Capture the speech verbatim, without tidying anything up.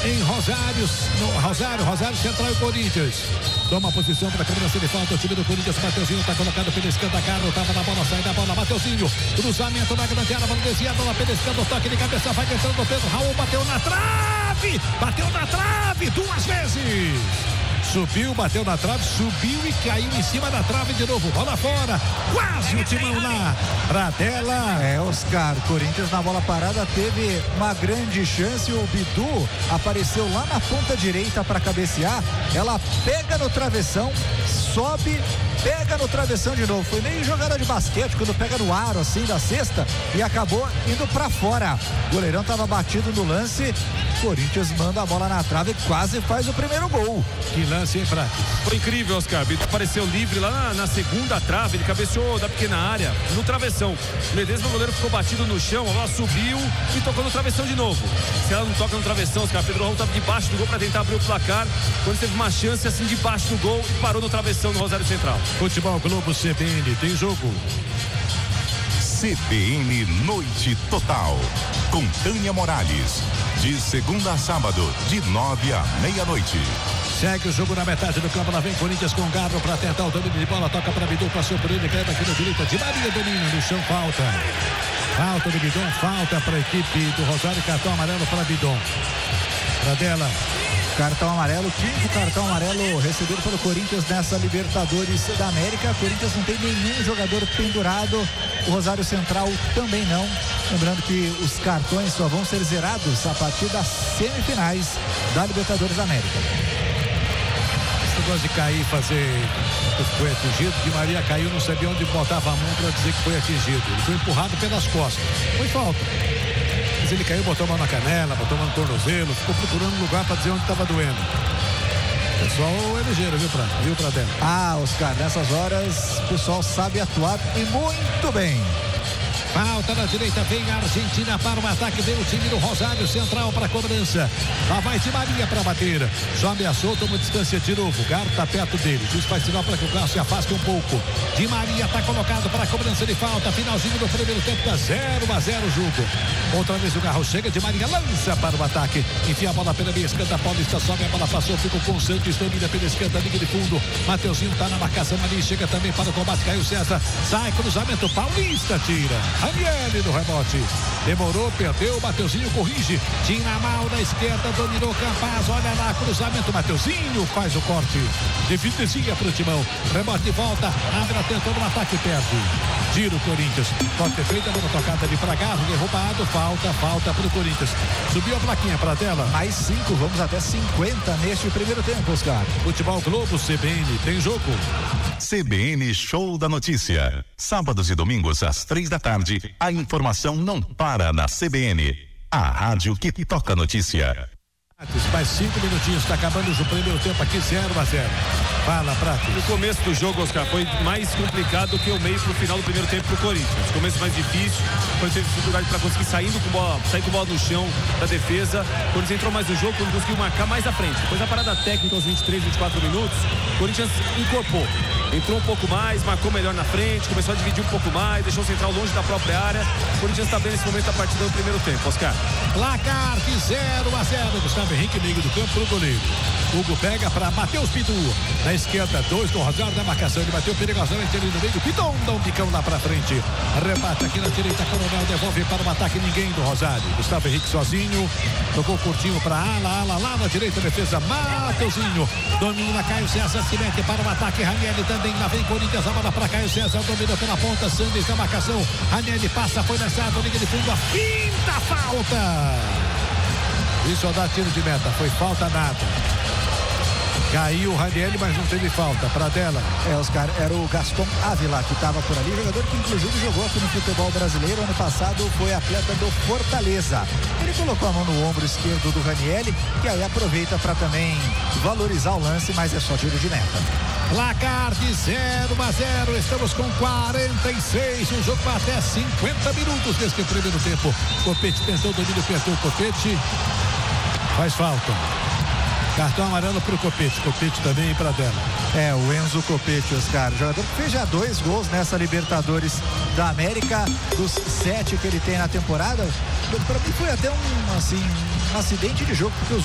em Rosário, no Rosário, Rosário Central e Corinthians. Toma a posição para a cobrança de falta. O time do Corinthians, Mateuzinho está colocado pela esquerda, Carlos estava na bola, sai da bola, Mateuzinho, cruzamento na grande área, bola desviada lá pela esquerda, toque de cabeça, vai entrando o Pedro Raul, bateu na trave, bateu na trave duas vezes. Subiu, bateu na trave, subiu e caiu em cima da trave de novo. Bola fora, quase o timão lá pra tela. É, Oscar, Corinthians na bola parada teve uma grande chance. O Bidu apareceu lá na ponta direita para cabecear. Ela pega no travessão, sobe, pega no travessão de novo. Foi meio jogada de basquete, quando pega no aro assim da cesta e acabou indo para fora. O goleirão tava batido no lance. Corinthians manda a bola na trave e quase faz o primeiro gol. Que lance, hein, Prates? Foi incrível, Oscar. Bidu apareceu livre lá na, na segunda trave, ele cabeceou da pequena área, no travessão. O Ledesma, o goleiro, ficou batido no chão, a bola subiu e tocou no travessão de novo. Se ela não toca no travessão, Oscar, Pedro Raul estava debaixo do gol para tentar abrir o placar, quando teve uma chance assim debaixo do gol e parou no travessão no Rosário Central. Futebol Globo C B N, tem jogo. C B N Noite Total, com Tânia Morales, de segunda a sábado, de nove à meia-noite. Segue o jogo na metade do campo, lá vem Corinthians com Garro para tentar o domínio de bola, toca para Bidu, passou por ele, caiu aqui na direita, de Maria domina, no chão, falta. Falta do Bidon, falta para a equipe do Rosário, cartão amarelo para Bidon. Para dela. Cartão amarelo, quinto cartão amarelo recebido pelo Corinthians nessa Libertadores da América. Corinthians não tem nenhum jogador pendurado, o Rosário Central também não. Lembrando que os cartões só vão ser zerados a partir das semifinais da Libertadores da América. Esse negócio de cair e fazer foi atingido, Di Maria caiu, não sabia onde botava a mão para dizer que foi atingido. Ele foi empurrado pelas costas, foi falta. Mas ele caiu, botou a mão na canela, botou a mão no tornozelo, ficou procurando um lugar para dizer onde estava doendo. Pessoal é ligeiro, viu, Prata? Viu, Pratela? Ah, Oscar, nessas horas o pessoal sabe atuar e muito bem. Falta na direita, vem a Argentina para o ataque, vem o time do Rosário Central para a cobrança. Lá vai Di Maria para bater. Só ameaçou, toma distância de novo. O Garo está perto dele. Diz faz sinal para que o Garo se afaste um pouco. Di Maria está colocado para a cobrança de falta. Finalzinho do primeiro tempo, tá zero a zero o jogo. Outra vez o Garro chega, Di Maria lança para o ataque. Enfia a bola pela meia esquerda, Paulista sobe, a bola passou, fica com o Santos, domina pela esquerda, liga de fundo. Mateuzinho está na marcação ali, chega também para o combate, caiu César. Sai, cruzamento, Paulista tira. Ranieri do rebote. Demorou, perdeu, Mateuzinho corrige. Tira mal da esquerda, dominou Campaz. Olha lá, cruzamento, Mateuzinho faz o corte. Deficiência para o Timão. Rebote de volta. André tentou no ataque, perde. Tira o Corinthians. Corte feita, bola tocada ali para Garro. Derrubado, falta, falta para o Corinthians. Subiu a plaquinha para a tela. Mais cinco, vamos até cinquenta neste primeiro tempo, Oscar. Futebol Globo C B N, tem jogo. C B N Show da Notícia. Sábados e domingos às três da tarde, a informação não para na C B N. A rádio que toca a notícia. Mais cinco minutinhos, está acabando o primeiro tempo aqui, zero a zero. Fala, Prato. No começo do jogo, Oscar, foi mais complicado que o meio pro final do primeiro tempo pro Corinthians. Começo mais difícil, quando teve dificuldade para conseguir saindo com bola, sair com bola no chão da defesa. Quando entrou mais no jogo, quando conseguiu marcar mais à frente. Depois da parada técnica, aos vinte e três, vinte e quatro minutos, o Corinthians incorporou. Entrou um pouco mais, marcou melhor na frente, começou a dividir um pouco mais, deixou o central longe da própria área. O Corinthians está bem nesse momento da partida no primeiro tempo, Oscar. Placar de zero a zero. Gustavo Henrique, meio do campo pro goleiro. Hugo pega para Matheus Bidu. Na esquerda, dois do Rosário na marcação. Ele bateu perigosamente ali no meio. Pidon dá um bicão lá pra frente. Rebate aqui na direita. Coronel devolve para o ataque. Ninguém do Rosário. Gustavo Henrique sozinho. Tocou curtinho para ala, ala, lá na direita. Defesa, Mateuzinho. Domina Caio César. Se mete para o ataque. Ranieri também. Lá vem Corinthians. A bola para Caio César. Domina pela ponta. Sandes na marcação. Ranieri passa. Foi lançado. Liga de fundo. A finta falta. Isso só dá tiro de meta. Foi falta nada. Caiu o Ranieri, mas não teve falta. Pra dela. É, Oscar, era o Gaston Ávila que estava por ali. Jogador que inclusive jogou aqui no futebol brasileiro. Ano passado foi atleta do Fortaleza. Ele colocou a mão no ombro esquerdo do Ranieri, que aí aproveita para também valorizar o lance, mas é só tiro de meta. Placar de zero a zero. Estamos com quarenta e seis. O jogo vai até cinquenta minutos deste primeiro tempo. Copete tentou o domínio, apertou o Copete. Faz falta. Cartão amarelo pro Copete. Copete também para dela. É, o Enzo Copete, Oscar. Jogador que fez já dois gols nessa Libertadores da América, dos sete que ele tem na temporada. Para mim foi até um, assim, um acidente de jogo, porque os